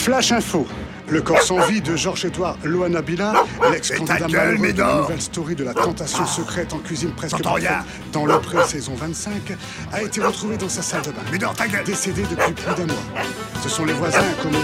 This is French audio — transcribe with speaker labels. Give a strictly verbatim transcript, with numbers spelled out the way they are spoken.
Speaker 1: Flash info. Le corps sans vie de Georges-Édouard Loanabila, l'ex-candidat malheureux de la nouvelle story de la tentation secrète en cuisine presque parfaite dans le pré-saison vingt-cinq, a été retrouvé dans sa salle de bain. Décédé depuis plus d'un mois. Ce sont les voisins, comme